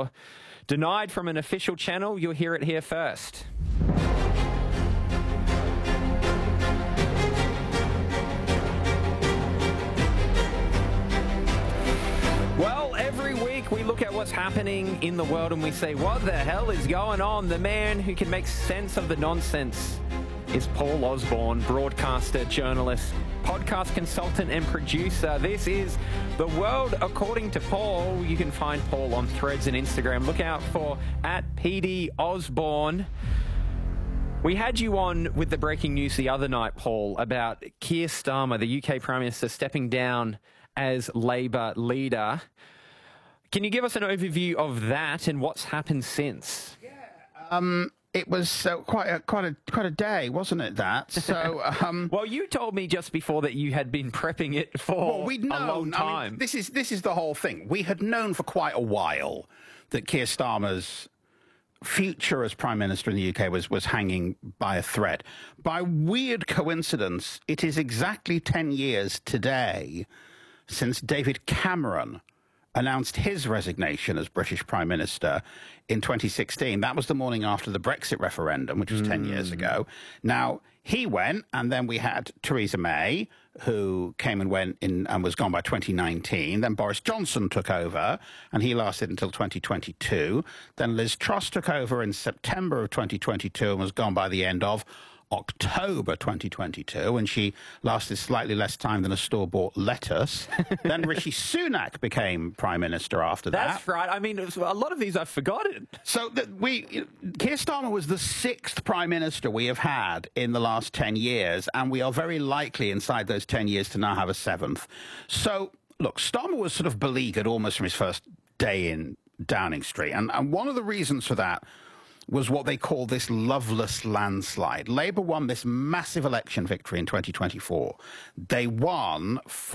denied from an official channel, you'll hear it here first. Well, every week we look at what's happening in the world and we say, what the hell is going on? The man who can make sense of the nonsense is Paul Osborne, broadcaster, journalist, podcast consultant and producer. This is The World According to Paul. You can find Paul on Threads and Instagram. Look out for @PD_Osborne. We had you on with the breaking news the other night, Paul, about Keir Starmer, the UK Prime Minister, stepping down as Labor leader. Can you give us an overview of that and what's happened since? It was quite a day, wasn't it? That so. Well, you told me just before that you had been prepping it for a long time. I mean, this is the whole thing. We had known for quite a while that Keir Starmer's future as Prime Minister in the UK was hanging by a thread. By weird coincidence, it is exactly 10 years today since David Cameron announced his resignation as British Prime Minister in 2016. That was the morning after the Brexit referendum, which was 10 years ago. Now, he went, and then we had Theresa May, who came and went in and was gone by 2019. Then Boris Johnson took over, and he lasted until 2022. Then Liz Truss took over in September of 2022 and was gone by the end of October 2022, and she lasted slightly less time than a store-bought lettuce. Then Rishi Sunak became Prime Minister after that. That's right. I mean, a lot of these I've forgotten. So Keir Starmer was the 6th Prime Minister we have had in the last 10 years, and we are very likely inside those 10 years to now have a 7th. So, look, Starmer was sort of beleaguered almost from his first day in Downing Street, and one of the reasons for that was what they call this loveless landslide. Labour won this massive election victory in 2024. They won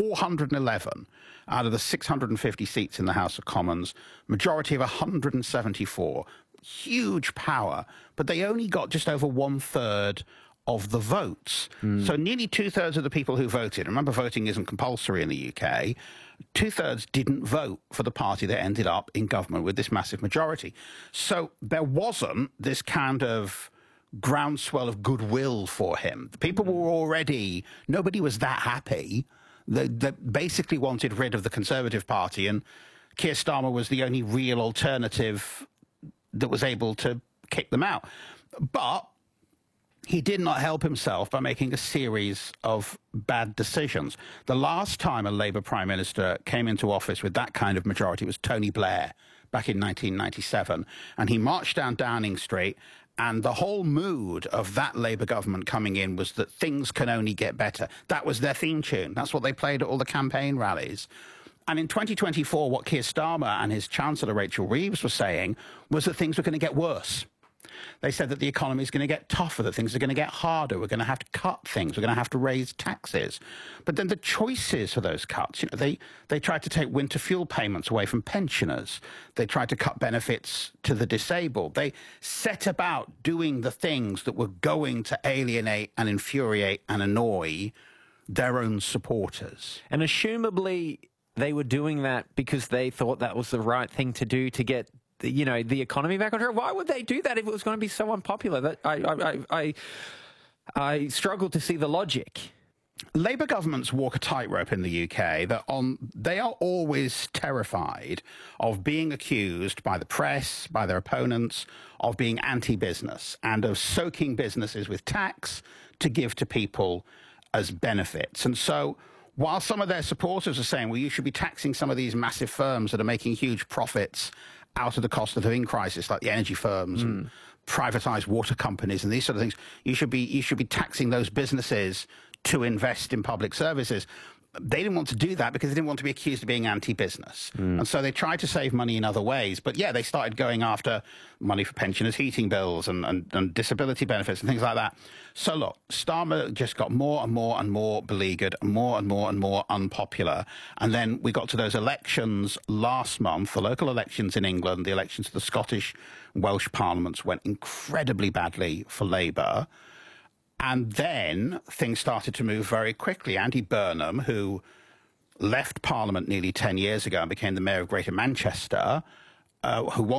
411 out of the 650 seats in the House of Commons, majority of 174. Huge power, but they only got just over 1/3 of the votes. So nearly 2/3 of the people who voted, remember voting isn't compulsory in the UK, 2/3 didn't vote for the party that ended up in government with this massive majority. So there wasn't this kind of groundswell of goodwill for him. The people were already, nobody was that happy. They basically wanted rid of the Conservative Party, and Keir Starmer was the only real alternative that was able to kick them out. But he did not help himself by making a series of bad decisions. The last time a Labour Prime Minister came into office with that kind of majority was Tony Blair back in 1997. And he marched down Downing Street, and the whole mood of that Labour government coming in was that things can only get better. That was their theme tune. That's what they played at all the campaign rallies. And in 2024, what Keir Starmer and his Chancellor Rachel Reeves were saying was that things were going to get worse. They said that the economy is going to get tougher, that things are going to get harder, we're going to have to cut things, we're going to have to raise taxes. But then the choices for those cuts, you know, they tried to take winter fuel payments away from pensioners. They tried to cut benefits to the disabled. They set about doing the things that were going to alienate and infuriate and annoy their own supporters. And assumably they were doing that because they thought that was the right thing to do to get the economy back on track. Why would they do that if it was going to be so unpopular? That I struggle to see the logic. Labour governments walk a tightrope in the UK. They are always terrified of being accused by the press, by their opponents, of being anti-business and of soaking businesses with tax to give to people as benefits. And so while some of their supporters are saying, well, you should be taxing some of these massive firms that are making huge profits out of the cost of living crisis, like the energy firms and privatized water companies and these sort of things, you should be taxing those businesses to invest in public services. They didn't want to do that because they didn't want to be accused of being anti-business. And so they tried to save money in other ways. But yeah, they started going after money for pensioners' heating bills and disability benefits and things like that. So look, Starmer just got more and more and more beleaguered, more and more and more unpopular. And then we got to those elections last month, the local elections in England, the elections to the Scottish and Welsh parliaments went incredibly badly for Labour. And then things started to move very quickly. Andy Burnham, who left Parliament nearly 10 years ago and became the Mayor of Greater Manchester, who